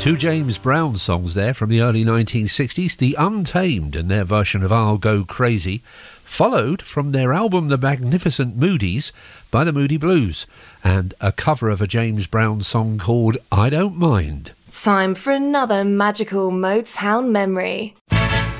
Two James Brown songs there from the early 1960s, The Untamed and their version of I'll Go Crazy, followed from their album The Magnificent Moodies by the Moody Blues, and a cover of a James Brown song called I Don't Mind. Time for another magical Motown memory.